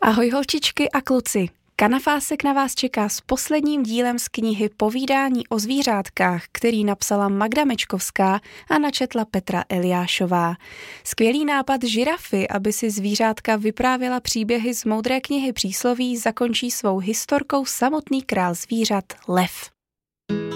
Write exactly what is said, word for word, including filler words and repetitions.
Ahoj holčičky a kluci, Kanafásek na vás čeká s posledním dílem z knihy Povídání o zvířátkách, který napsala Magda Mečkovská a načetla Petra Eliášová. Skvělý nápad žirafy, aby si zvířátka vyprávěla příběhy z moudré knihy přísloví, zakončí svou historkou samotný král zvířat lev.